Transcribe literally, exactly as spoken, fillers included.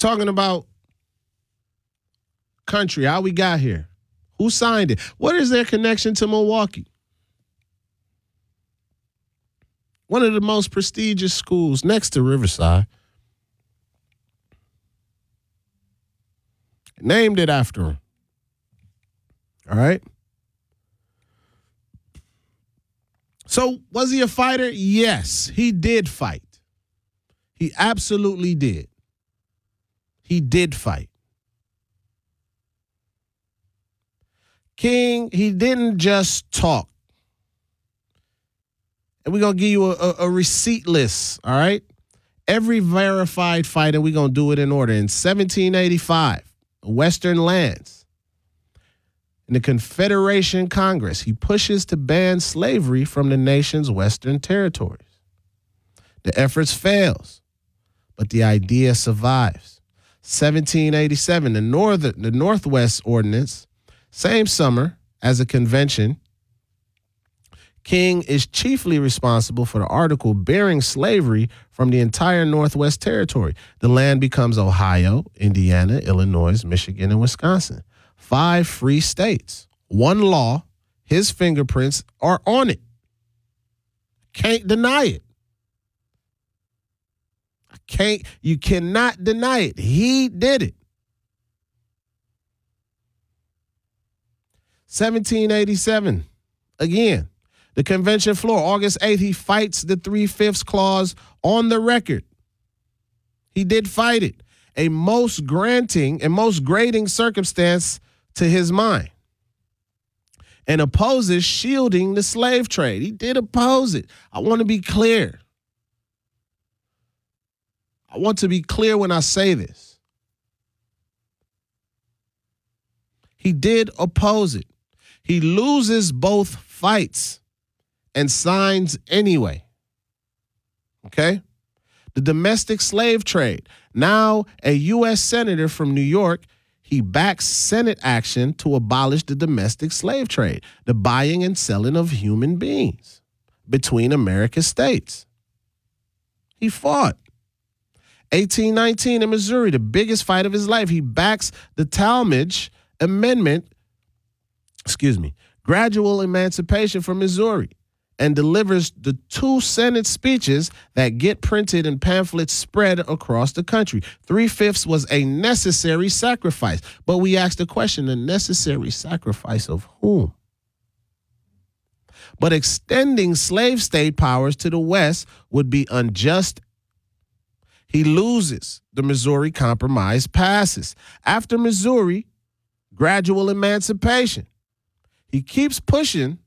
talking about country, how we got here. Who signed it? What is their connection to Milwaukee? One of the most prestigious schools next to Riverside. Named it after him. All right? So, was he a fighter? Yes, he did fight. He absolutely did. He did fight. King, he didn't just talk. And we're going to give you a, a, a receipt list, all right? Every verified fighter, we're going to do it in order. In seventeen eighty-five, Western lands, in the Confederation Congress, he pushes to ban slavery from the nation's western territories. The efforts fails, but the idea survives. seventeen eighty-seven, the northern, the Northwest Ordinance, same summer as a convention, King is chiefly responsible for the article banning slavery from the entire Northwest Territory. The land becomes Ohio, Indiana, Illinois, Michigan, and Wisconsin. Five free states. One law, his fingerprints are on it. Can't deny it. Can't, you cannot deny it. He did it. seventeen eighty-seven, again, the convention floor, August eighth, he fights the three-fifths clause on the record. He did fight it, a most granting and most grating circumstance to his mind, and opposes shielding the slave trade. He did oppose it. I want to be clear. I want to be clear when I say this. He did oppose it. He loses both fights and signs anyway. Okay? The domestic slave trade. Now a U S senator from New York, he backs Senate action to abolish the domestic slave trade, the buying and selling of human beings between America's states. He fought. eighteen nineteen in Missouri, the biggest fight of his life. He backs the Talmadge Amendment, excuse me, gradual emancipation for Missouri, and delivers the two Senate speeches that get printed and pamphlets spread across the country. Three-fifths was a necessary sacrifice. But we asked the question, a necessary sacrifice of whom? But extending slave state powers to the West would be unjust. He loses. The Missouri Compromise passes. After Missouri, gradual emancipation. He keeps pushing